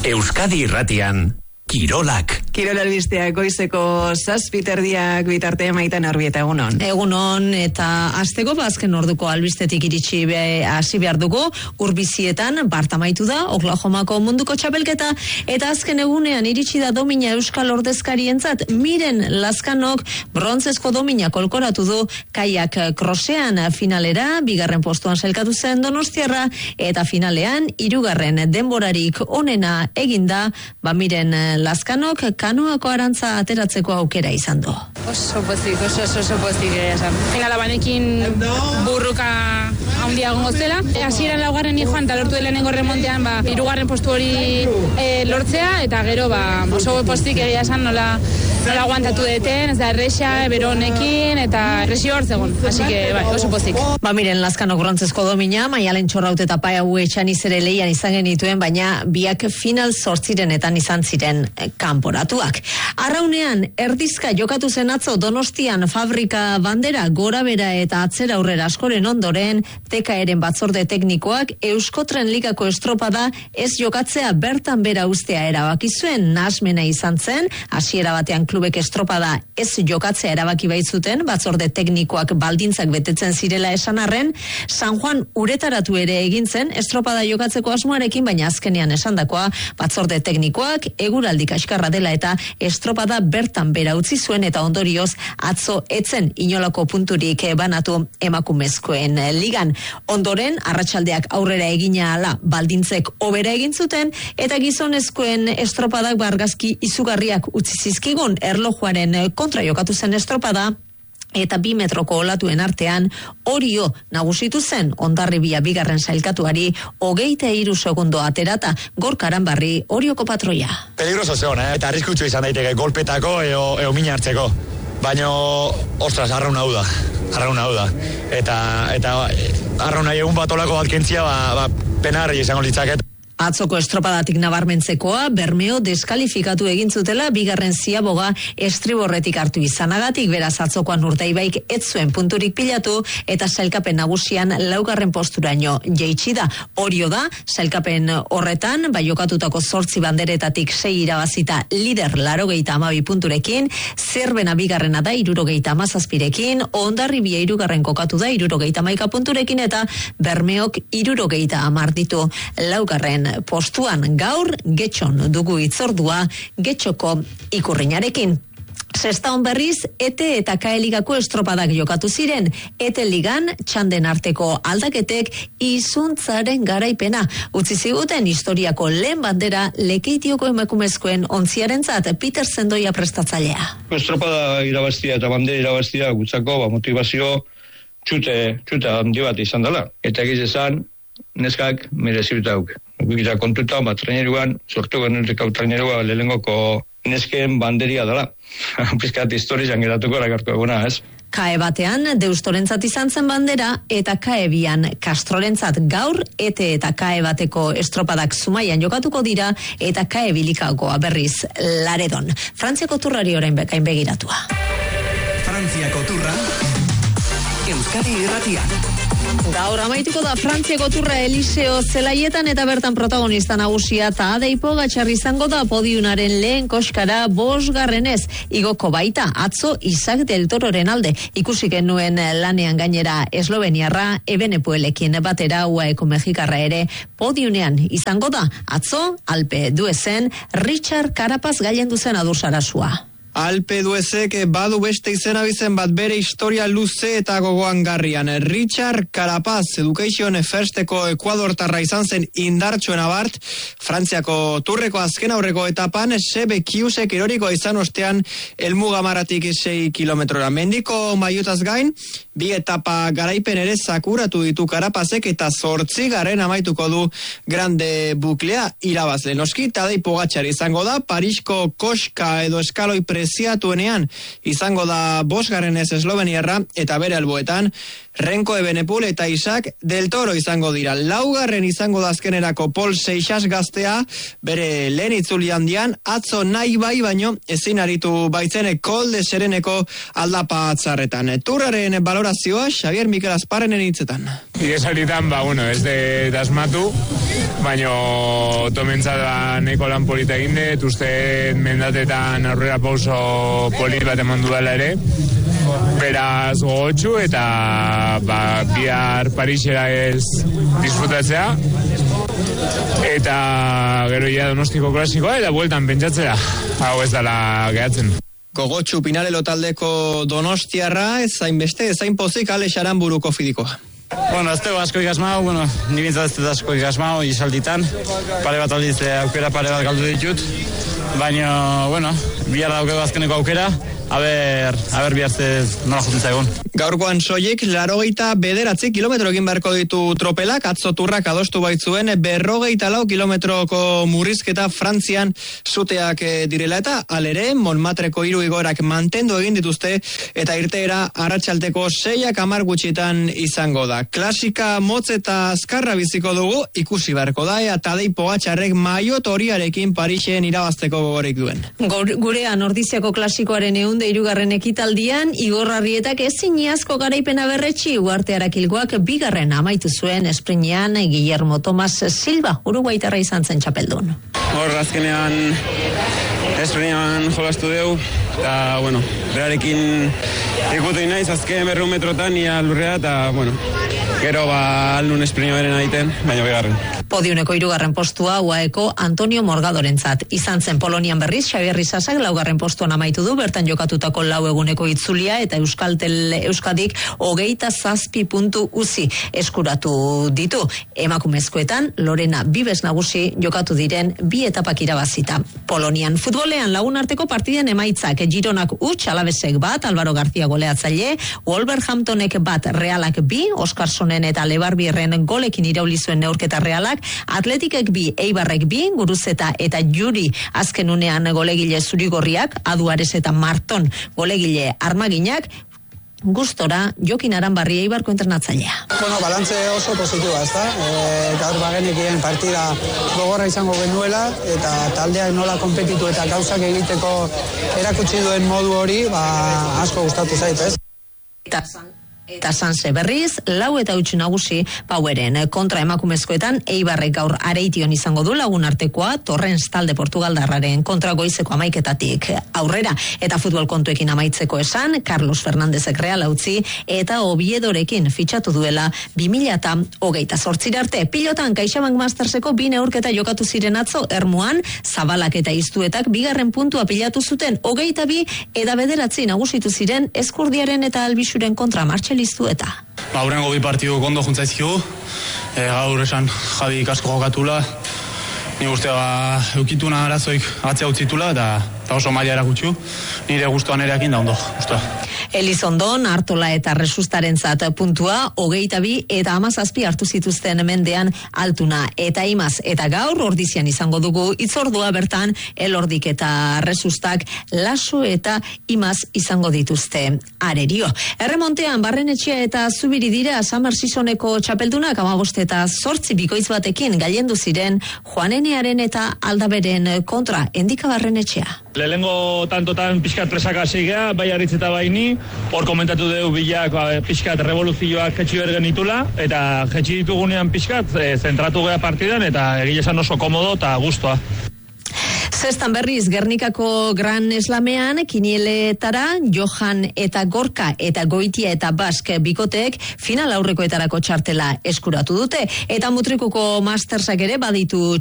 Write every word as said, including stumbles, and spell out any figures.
Euskadi Irratian, Kirolak. Kirol albisteak goizeko zazpiterdiak bitarte maitan Orbieta, egunon. Egunon, eta asteko bazken orduko albistetik iritsi be, hasi behar dugu, urbizietan bartamaitu da, Oklahomako munduko txapelketa, eta azken egunean iritsi da domina Euskal Ordezkarientzat, Miren Lazkanok brontzezko domina kolkoratu du kaiak krosean finalera, bigarren postuan sailkatu zen Donostiarra, eta finalean, hirugarren denborarik onena eginda, ba Miren Lazkanok kanoako arantza ateratzeko aukera izan du. Oso pozik, oso oso, oso pozik ere esan. Finala banekin burruka handia gongo zela. Hasieran laugarren joan eta lortu lehenengo remontean ba, hirugarren postu hori e, lortzea, eta gero ba, oso pozik egia esan nola, nola aguantatu deten, ez da erresa, beronekin, eta erresio hor zegoen. Así que bai, oso pozik. Ba Miren Lazkanok brontzezko domina, Maialen Txorraut eta Pai Abu Etxaniz ere lehian izan genituen, baina biak final zortzirenetan izan ziren kanporatuak. Arraunean, erdizka jokatu zen atzo Donostian fabrika bandera gora bera eta atzera aurrera askoren ondoren, tekaeren batzorde teknikoak Euskotren Ligako estropada ez jokatzea bertan bera ustea erabaki zuen. Nahasmena izan zen, hasiera batean klubek estropada ez jokatzea erabaki baitzuten, batzorde teknikoak baldintzak betetzen zirela esan arren, San Juan uretaratu ere egin zen estropada jokatzeko asmoarekin, baina azkenean esandakoa batzorde teknikoak eguraldi kaskarra dela eta estropada bertan bera utzi zuen, eta ondorioz atzo etzen inolako punturik banatu emakumezkoen ligan. Ondoren, arratsaldeak aurrera egina ala baldintzek hobera egin zuten, eta gizonezkoen estropadak bargazki izugarriak utzi zizkigun. Erlojuaren kontra jokatu zen estropada, eta bi metroko olatuen artean Orio nagusitu zen. Hondarribia bigarren sailkatuari hogeita hiru segundo aterata. Gorka Aranbarri, Orioko patroia. Peligroso zeon, eh? Eta arriskutsu izan daiteke golpetako eo, eo mina hartzeko. Baina, ostras, arraun hau da. Arraun hau da. Eta, eta arraun nahi egun bat olako bat kentzia, ba, ba, penarri izango litzaket. Atzoko estropadatik nabarmentzekoa, Bermeo deskalifikatu egin zutela bigarren ziaboga estriborretik hartu izanagatik, beraz atzokoan Urtaibaik ez zuen punturik pilatu, eta sailkapen nagusian laugarren posturaino jeitsi da. Orio da, sailkapen horretan, bai jokatutako zortzi banderetatik sei irabazita lider larogeita amabi punturekin, Zerbena bigarrena da irurogeita amazazpirekin, Hondarribia hirugarren kokatu da irurogeita hamaika punturekin, eta Bermeok irurogeita hamar ditu laugarren postuan. Gaur Getxon dugu itzordua Getxoko ikurriñarekin. Sestaon berriz, Ete eta Kae Ligako estropadak jokatu ziren. Ete Ligan txanden arteko aldaketek izuntzaren garaipena utzi ziguten historiako lehen bandera Lekeitioko emakumezkoen ontziarentzat. Peter Zendoia prestatzailea. Estropada irabaztia eta bandera irabaztia gutzako ba, motivazio txute, txute handi bat izan dela. Eta egiz esan, neskak mereziutauk. Gita kontuta, bat traineruan, sortu geneteko trainerua lehengoko nesken banderia dela. Pizkat historizan geratuko erakarko eguna, ez? Kae batean Deustorentzat izan zen bandera, eta Kae bian Kastrorentzat. Gaur Ete eta Kae bateko estropadak Zumaian jokatuko dira, eta Kae bilikagoa berriz Laredon. Frantziako turrari orain bekain begiratua. Frantziako turra, Euskadi Irratian. Gaur amaituko da Frantziako turra Eliseo zelaietan, eta bertan protagonista nagusia Tadej Pogačar izango da podiunaren lehen koskara bosgarrenez. Igoko baita atzo Isaac del Tororen alde. Ikusi genuen lanean gainera Esloveniarra, Ebenepoelekin batera Uaeko Mexikarra ere podiunean izango da. Atzo Alpe d'Huezen Richard Carapaz gailendu zen adursarasua. Alpe d'Huezek badu beste izena bizen bat bere historia luze eta gogoan garrian. Richard Carapaz, Education Firsteko Ekuadortarra izan zen indartsuena bart, Frantziako turreko azken aurreko etapan Sebe Kiusek eroriko izan ostean helmuga maratik sei kilometrora. Mendiko maiutaz gain, bi etapa garaipen ere sakuratu ditu Carapazek, eta zortzi garen amaituko du grande buklea irabazle. Noski, Tadej Pogačar izango da, Parisko koska edo eskaloi pre preziatuenean izango da bosgarrenez Esloveniarra, eta bere alboetan Renko Ebenepul eta Isak Del Toro izango dira. Laugarren izango da azkenerako Pol Seixas gaztea, bere lehen itzuli handian, atzo nahi bai baino ezin aritu baitzen Kolde Sereneko aldapa atzarretan. Turraren balorazioa Xavier Mikel Azparrenen hitzetan. Igesaritan, ba, bueno, ez de asmatu, baino tomentza da neko lan polita egin dut, uste mendatetan aurrera pauso polit bat eman dudala ere, beraz gogotxu eta ba, bihar Parisera ez disfrutatzea, eta gero ja Donostiko klasikoa eta bueltan pentsatzea, hau ez dela gehatzen. Gogotxu Pinarelo taldeko Donostiarra, ez zain beste, ez zain pozik Alex Aranburuko fidikoa. Bueno, ez dugu asko ikasmau, bueno, ni bintzat ez dut asko ikasmau, isalditan, pare bat aldiz aukera pare bat galdu ditut, baina, bueno, bihar daukego azkeneko aukera, aber, aber bihartzez nola jutzen zaigun. Gaurkoan soilik, larogeita bederatzi kilometro egin beharko ditu tropelak, atzo turrak adostu baitzuen, berrogeita lau kilometroko murrizketa Frantzian zuteak direla eta alere, Montmartreko hiru igoerak mantendu egin dituzte, eta irteera arratsaldeko seiak hamar gutxitan izango da. Klasika motz eta azkarra biziko dugu, ikusi beharko da, eta Tadej Pogačarrek maiot horiarekin Parisen irabazteko gogorik duen. Gurean ordiziako klasikoaren eunde hirugarren ekitaldian, Igor Arrietak ezin iazko garaipena berretsi, Uarte Arakilgoak bigarren amaitu zuen esprinean Guillermo Tomas Silva, uruguaitarra izan zen txapeldun. Hor, azkenean esprinean jolastu deu, eta, bueno, berarekin ikutu inaiz, azken berreun metrotan, ia lurrea, eta, bueno, gero ba alnun esprino beren aiten, baina bigarren. Podiuneko hirugarren postua Uaeko Antonio Morgadorentzat. Izan zen Polonian berriz, Xabier Rizasak laugarren postuan amaitu du, bertan jokatutako lau eguneko itzulia eta Euskaltel Euskadik hogeita zazpi puntu uzi eskuratu ditu. Emakumezkoetan, Lorena Bibes nagusi jokatu diren bi etapak irabazita. Polonian futbolean lagun arteko partiden emaitzak, Gironak huts, Alavesek bat, Álvaro García goleatzaile, Wolverhamptonek bat, Realak bi, Oskarsonen eta Lebarbierren golekin irauli zuen neurketa Realak, Atletikek bi, Eibarrek bi, Guruzeta eta Juri azken unean golegile zurigorriak, Aduares eta Marton golegile armaginak, gustora Jokin Aranbarri Eibarko entrenatzailea. Bueno, balantze oso positiboa, ezta? E, gaur bagenekien partida gogorra izango genuela eta taldeak nola konpetitu eta gauzak egiteko erakutsi duen modu hori, ba, asko gustatu zait, ez? Eta Eta Sanse berriz, lau eta huts nagusi Paueren kontra emakumezkoetan Eibarrek gaur Areition izango du lagun artekoa, Torrens talde Portugaldarraren kontra goizeko amaiketatik aurrera. Eta futbol kontuekin amaitzeko esan, Carlos Fernandezek Reala utzi eta Oviedorekin fitxatu duela bi mila hogeita zortzira arte. Pilotan CaixaBank Masterseko bi neurketa jokatu ziren atzo, Ermuan, Zabalak eta Iztuetak bigarren puntua pilatu zuten, hogeita bi eta bederatzi nagusitu ziren Eskurdiaren eta Albixuren kontra Martxel Iztueta. Ba, hurrengo bi partidu gondo juntzaizkigu, e, gaur esan Javi asko jokatula, ni guztia ba, eukituna arazoik atzea utzitula, eta, eta oso maila erakutsu, nire gustuan ereakin da ondo, guztua. Elizondon, Artola eta Resustaren zat puntua, hogeita bi eta hamazazpi hartu zituzten mendean Altuna eta Imaz. Eta gaur ordizian izango dugu itzordua bertan, Elordik eta Resustak Laso eta Imaz izango dituzte Arerio. Erremontean, Barrenetxea eta Zubiri dira Summer Seasoneko txapeldunak amabost eta zortzi bikoitz batekin gailendu ziren Juanenearen eta Aldaberen kontra, Endika Barrenetxea. Lehengo tantotan pixkat presaka zigea, bai Aritz eta baini, hor komentatu dugu bilak ba, pixkat revoluzioak jetxi bergen itula, eta jetxi ditugunean pixkat, e, zentratu gea partidan, eta egile esan oso komodo eta guztua. Zestan berriz, Gernikako Gran Eslamean, kinieletara, Johan eta Gorka eta Goitia eta Bask bikoteek final aurrekoetarako txartela eskuratu dute. Eta Mutrikuko Mastersak ere baditu